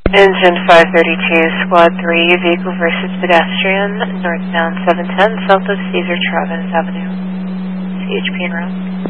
Engine 532, Squad 3, vehicle versus pedestrian, northbound 710, south of Cesar Chavez Avenue. CHP en route.